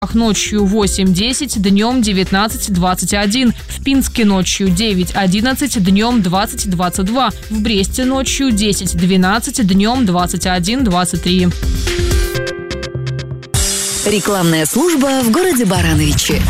ночью 8-10, днем 19-21. В Пинске ночью 9-11, днем 20-22. В Бресте ночью 10-12, днем 21-23. Рекламная служба в городе Барановичи.